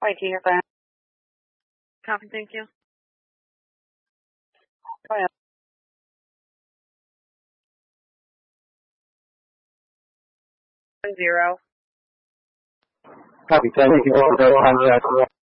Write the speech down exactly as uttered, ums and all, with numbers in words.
twenty-two, you're fine. Copy, thank you. Fine. Zero. Copy, thank you.